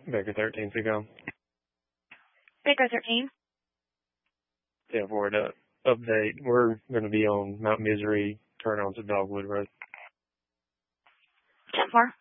Baker 13 to go. Baker 13. Yeah, for an update, we're going to be on Mount Misery, turn on to Dogwood Road. 10-4.